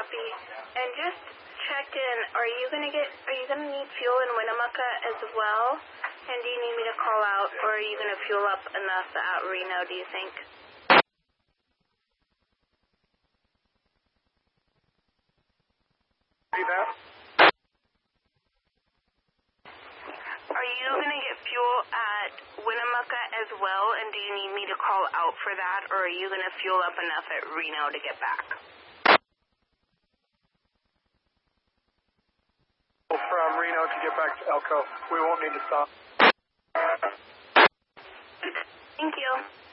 Copy. And just check in, are you gonna need fuel in Winnemucca as well? And do you need me to call out, or are you gonna fuel up enough at Reno, do you think? Are you gonna get fuel at Winnemucca as well, and do you need me to call out for that, or are you gonna fuel up enough at Reno to get back? From Reno to get back to Elko. We won't need to stop. Thank you.